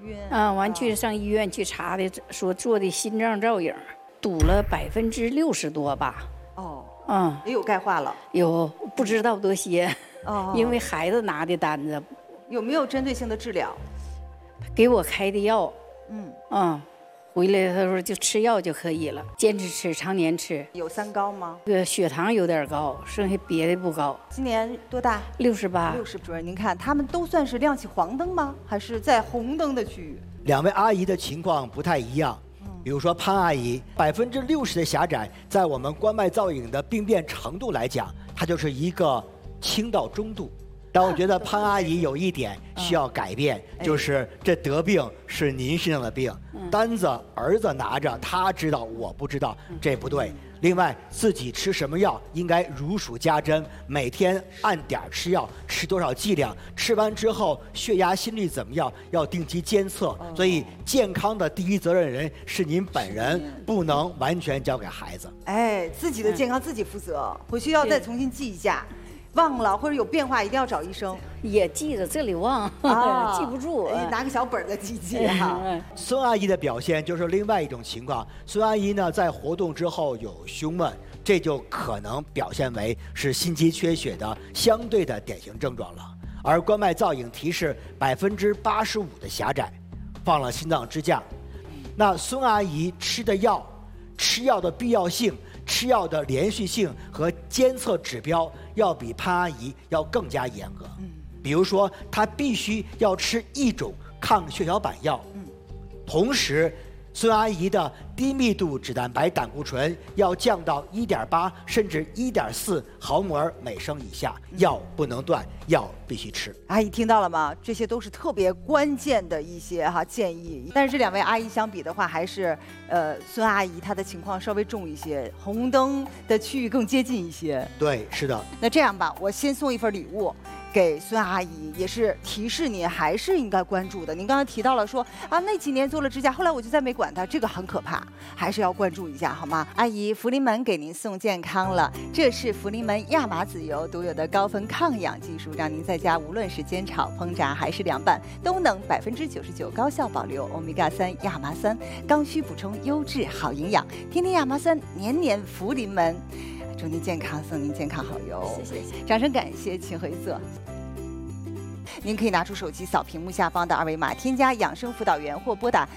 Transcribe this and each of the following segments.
晕啊，完去上医院去查的，说做的心脏造影，堵了60%多吧。 哦， 嗯， 也有钙化了。 有不知道多些， 哦， 因为孩子拿的单子。 有没有针对性的治疗？ 给我开的药，回来他说就吃药就可以了，坚持吃，常年吃。 有三高吗？ 血糖有点高，剩下别的不高。 今年多大 68。 60。主任，您看他们都算是亮起黄灯吗？还是在红灯的区域？ 两位阿姨的情况不太一样。比如说潘阿姨，60%的狭窄，在我们冠脉造影的病变程度来讲，它就是一个轻到中度。但我觉得潘阿姨有一点需要改变，就是这得病是您身上的病，单子儿子拿着，他知道我不知道，这不对。另外，自己吃什么药应该如数家珍，每天按点吃药，吃多少剂量，吃完之后血压、心率怎么样，要定期监测。所以，健康的第一责任人是您本人，不能完全交给孩子。 哎，自己的健康自己负责，回去要再重新记一下。忘了或者有变化，一定要找医生。 也记着，这里忘，记不住。 拿个小本子记记哈。 孙阿姨的表现就是另外一种情况。孙阿姨呢，在活动之后有胸闷，这就可能表现为是心肌缺血的相对的典型症状了。而冠脉造影提示85%的狭窄，放了心脏支架。那孙阿姨吃的药、吃药的必要性、吃药的连续性和监测指标要比潘阿姨要更加严格。比如说，她必须要吃一种抗血小板药，同时，孙阿姨的低密度脂蛋白胆固醇要降到1.8甚至1.4毫摩尔每升以下，药不能断，药必须吃。 阿姨听到了吗？这些都是特别关键的一些建议。但是这两位阿姨相比的话，还是孙阿姨她的情况稍微重一些，红灯的区域更接近一些。 对，是的。 那这样吧，我先送一份礼物给孙阿姨，也是提示你还是应该关注的。您刚才提到了说那几年做了支架，后来我就再没管它，这个很可怕，还是要关注一下好吗？阿姨，福临门给您送健康了，这是福临门亚麻籽油独有的高分抗氧技术，让您在家无论是煎炒烹炸还是凉拌，都能99%高效保留欧米伽3亚麻酸，刚需补充优质好营养，天天亚麻酸，年年福临门。祝您健康，送您健康好油。 谢谢。 掌声感谢，请回座。您可以拿出手机扫屏幕下方的二维码，添加养生辅导员或拨打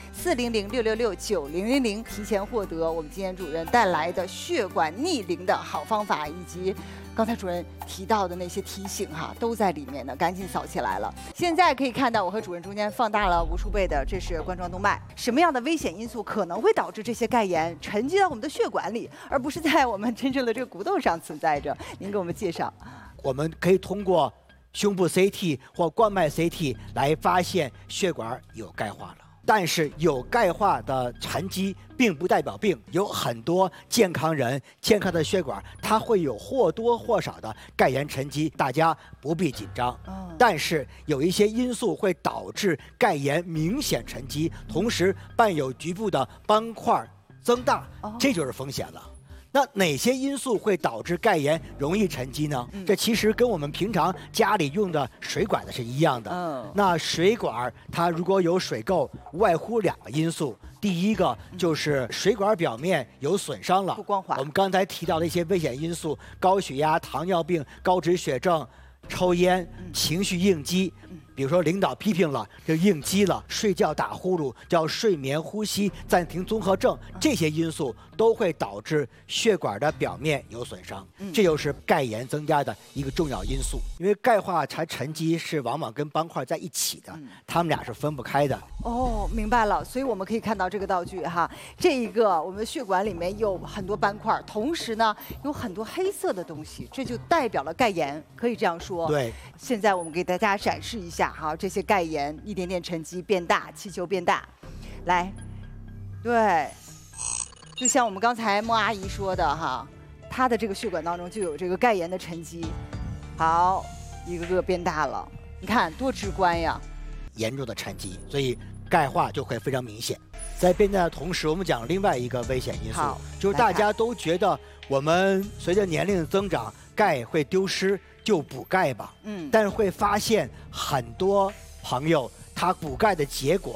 400-666-9000，提前获得我们今天主任带来的血管逆龄的好方法，以及刚才主任提到的那些提醒都在里面呢，赶紧扫起来了。现在可以看到我和主任中间放大了无数倍的，这是冠状动脉。什么样的危险因素可能会导致这些钙盐沉积到我们的血管里，而不是在我们真正的这个骨头上存在着？您给我们介绍。 我们可以通过胸部 CT 或冠脉 CT 来发现血管有钙化了。但是有钙化的沉积并不代表病，有很多健康人、健康的血管，它会有或多或少的钙盐沉积，大家不必紧张。但是有一些因素会导致钙盐明显沉积，同时伴有局部的斑块增大，这就是风险了。那哪些因素会导致钙盐容易沉积呢？这其实跟我们平常家里用的水管子是一样的。那水管它如果有水垢，无外乎2个因素。第一个就是水管表面有损伤了， 不光滑。 我们刚才提到的一些危险因素，高血压、糖尿病、高脂血症、抽烟、情绪应激。比如说领导批评了，就应激了，睡觉打呼噜叫睡眠呼吸暂停综合症，这些因素都会导致血管的表面有损伤，这就是钙盐增加的一个重要因素。因为钙化沉积是往往跟斑块在一起的，它们俩是分不开的。 明白了。所以我们可以看到这个道具这一个我们血管里面有很多斑块，同时呢有很多黑色的东西，这就代表了钙盐，可以这样说。 对。 现在我们给大家展示一下这些钙盐一点点沉积变大，气球变大，来，对，就像我们刚才莫阿姨说的她的这个血管当中就有这个钙盐的沉积，好，一个个变大了，你看多直观呀！ 严重的沉积，所以钙化就会非常明显。在变大的同时，我们讲另外一个危险因素，就是大家都觉得我们随着年龄的增长，钙会丢失，就补钙吧。但是会发现很多朋友他补钙的结果